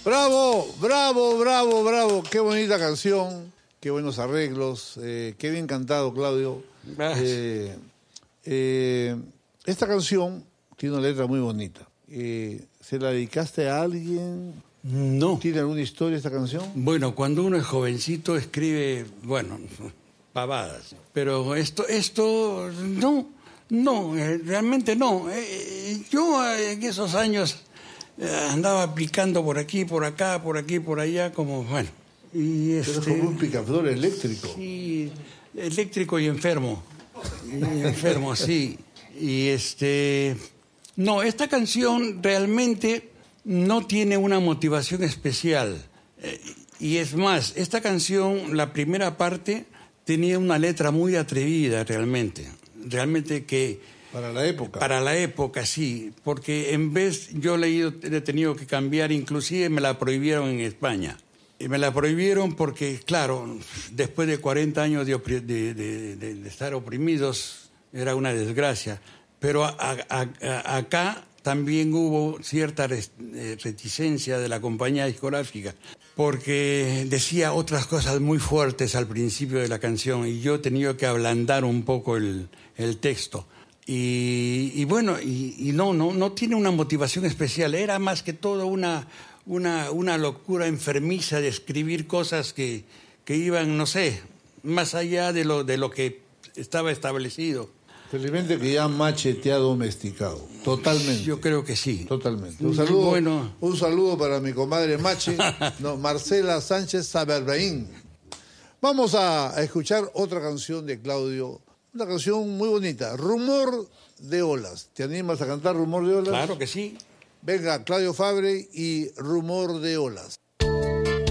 Bravo, bravo, bravo, bravo. Qué bonita canción, qué buenos arreglos, qué bien cantado, Claudio. Esta canción tiene una letra muy bonita. ¿Se la dedicaste a alguien? No. ¿Tiene alguna historia esta canción? Bueno, cuando uno es jovencito escribe, bueno, pavadas. Pero esto no, realmente no. Yo en esos años andaba aplicando por aquí, por acá, por aquí, por allá, como, bueno. Y Pero es como un picaflor eléctrico. Sí, eléctrico y enfermo. Sí. Y no, esta canción realmente no tiene una motivación especial. Y es más, esta canción, la primera parte, tenía una letra muy atrevida realmente. Realmente que... Para la época. Para la época, sí. Porque en vez, yo he tenido que cambiar, inclusive me la prohibieron en España. Y me la prohibieron porque, claro, después de 40 años de estar oprimidos, era una desgracia. Pero acá también hubo cierta reticencia de la compañía discográfica, porque decía otras cosas muy fuertes al principio de la canción y yo he tenido que ablandar un poco el texto. Y bueno, no tiene una motivación especial, era más que todo una locura enfermiza de escribir cosas que iban, no sé, más allá de lo que estaba establecido. Felizmente que ya Mache te ha domesticado, totalmente. Yo creo que sí. Totalmente. Un saludo para mi comadre Mache, Marcela Sánchez Saberbeín. Vamos a escuchar otra canción de Claudio, una canción muy bonita, Rumor de Olas. ¿Te animas a cantar Rumor de Olas? Claro que sí. Venga, Claudio Fabre y Rumor de Olas.